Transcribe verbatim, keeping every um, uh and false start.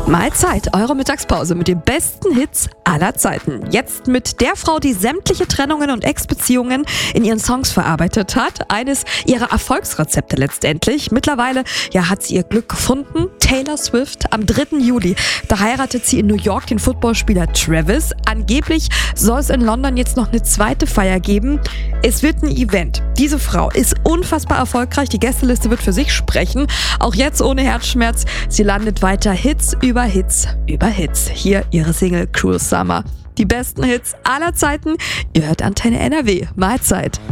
Mahlzeit, eure Mittagspause mit den besten Hits aller Zeiten. Jetzt mit der Frau, die sämtliche Trennungen und Ex-Beziehungen in ihren Songs verarbeitet hat. Eines ihrer Erfolgsrezepte letztendlich. Mittlerweile ja, hat sie ihr Glück gefunden. Taylor Swift. Am dritten Juli, da heiratet sie in New York den Footballspieler Travis. Angeblich soll es in London jetzt noch eine zweite Feier geben. Es wird ein Event. Diese Frau ist unfassbar erfolgreich. Die Gästeliste wird für sich sprechen. Auch jetzt ohne Herzschmerz. Sie landet weiter Hits über Hits über Hits. Hier ihre Single Cruel Summer. Die besten Hits aller Zeiten. Ihr hört Antenne N R W. Mahlzeit.